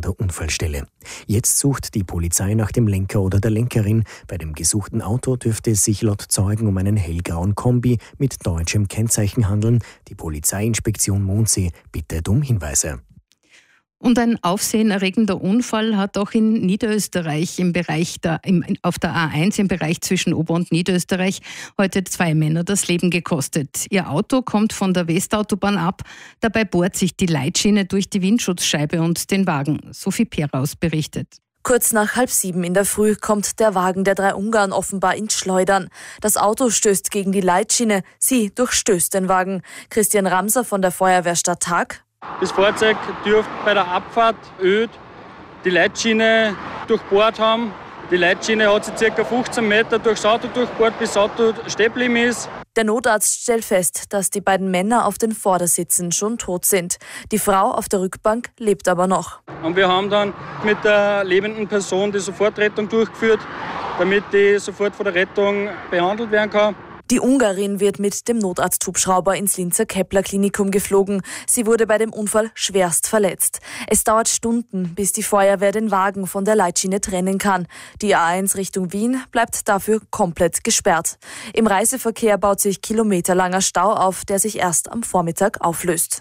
der Unfallstelle. Jetzt sucht die Polizei nach dem Lenker oder der Lenkerin. Bei dem gesuchten Auto dürfte es sich laut Zeugen um einen hellgrauen Kombi mit deutschem Kennzeichen handeln. Die Polizeiinspektion Mondsee bittet um Hinweise. Und ein aufsehenerregender Unfall hat auch in Niederösterreich auf der A1 im Bereich zwischen Ober- und Niederösterreich heute 2 Männer das Leben gekostet. Ihr Auto kommt von der Westautobahn ab. Dabei bohrt sich die Leitschiene durch die Windschutzscheibe und den Wagen. Sophie Peraus berichtet. Kurz nach 6:30 in der Früh kommt der Wagen der 3 Ungarn offenbar ins Schleudern. Das Auto stößt gegen die Leitschiene, sie durchstößt den Wagen. Christian Ramser von der Feuerwehrstadt Tag. Das Fahrzeug dürfte bei der Abfahrt öd die Leitschiene durchbohrt haben. Die Leitschiene hat sich ca. 15 Meter durchs Auto durchbohrt, bis das Auto stehen geblieben ist. Der Notarzt stellt fest, dass die beiden Männer auf den Vordersitzen schon tot sind. Die Frau auf der Rückbank lebt aber noch. Und wir haben dann mit der lebenden Person die Sofortrettung durchgeführt, damit die sofort von der Rettung behandelt werden kann. Die Ungarin wird mit dem Notarzthubschrauber ins Linzer Kepler-Klinikum geflogen. Sie wurde bei dem Unfall schwerst verletzt. Es dauert Stunden, bis die Feuerwehr den Wagen von der Leitschiene trennen kann. Die A1 Richtung Wien bleibt dafür komplett gesperrt. Im Reiseverkehr baut sich kilometerlanger Stau auf, der sich erst am Vormittag auflöst.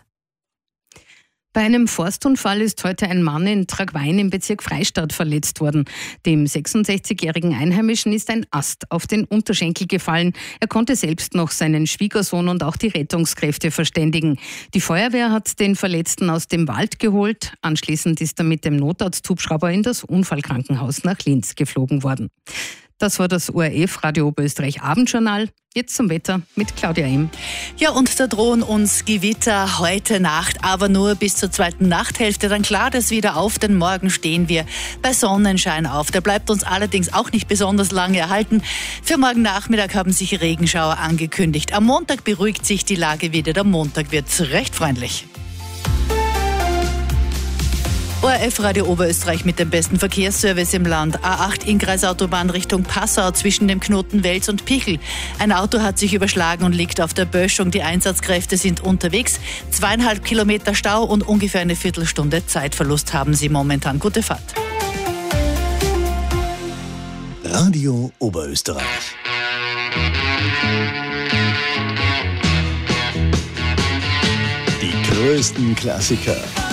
Bei einem Forstunfall ist heute ein Mann in Tragwein im Bezirk Freistadt verletzt worden. Dem 66-jährigen Einheimischen ist ein Ast auf den Unterschenkel gefallen. Er konnte selbst noch seinen Schwiegersohn und auch die Rettungskräfte verständigen. Die Feuerwehr hat den Verletzten aus dem Wald geholt. Anschließend ist er mit dem Notarzthubschrauber in das Unfallkrankenhaus nach Linz geflogen worden. Das war das ORF Radio Oberösterreich Abendjournal. Jetzt zum Wetter mit Claudia Ehm. Ja, und da drohen uns Gewitter heute Nacht, aber nur bis zur zweiten Nachthälfte. Dann klart es wieder auf, denn morgen stehen wir bei Sonnenschein auf. Der bleibt uns allerdings auch nicht besonders lange erhalten. Für morgen Nachmittag haben sich Regenschauer angekündigt. Am Montag beruhigt sich die Lage wieder. Der Montag wird recht freundlich. ORF Radio Oberösterreich mit dem besten Verkehrsservice im Land. A8 Innkreisautobahn Richtung Passau zwischen dem Knoten Wels und Pichel. Ein Auto hat sich überschlagen und liegt auf der Böschung. Die Einsatzkräfte sind unterwegs. 2,5 Kilometer Stau und ungefähr eine Viertelstunde Zeitverlust haben Sie momentan. Gute Fahrt. Radio Oberösterreich. Die größten Klassiker